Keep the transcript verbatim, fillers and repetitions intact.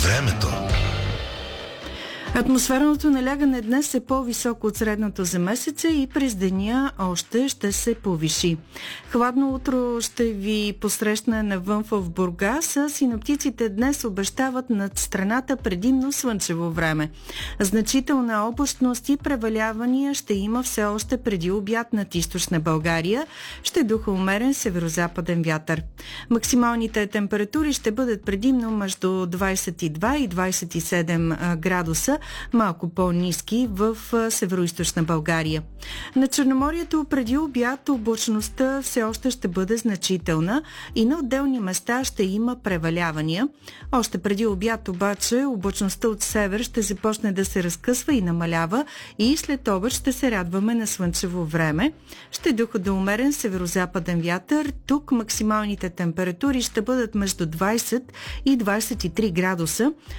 Времето. Атмосферното налягане днес е по-високо от средното за месеца и през деня още ще се повиши. Хладно утро ще ви посрещна навън в Бургас, а синоптиците днес обещават над страната предимно слънчево време. Значителна облачност и превалявания ще има все още преди обяд над източна България. Ще духа умерен северозападен вятър. Максималните температури ще бъдат предимно между двадесет и два и двадесет и седем градуса, малко по-ниски в североизточна България. На Черноморието преди обяд облачността все още ще бъде значителна и на отделни места ще има превалявания. Още преди обяд обаче облачността от север ще започне да се разкъсва и намалява и след обед ще се радваме на слънчево време. Ще духа до умерен северозападен вятър. Тук максималните температури ще бъдат между двадесет и двадесет и три градуса.